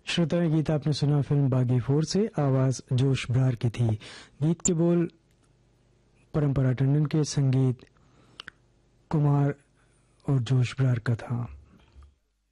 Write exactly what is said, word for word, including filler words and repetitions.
श्रोताएं, गीत आपने सुना फिल्म बागी फोर से, आवाज जोश ब्रार की थी। गीत के बोल परंपरा टंडन के, संगीत कुमार और जोश ब्रार का था।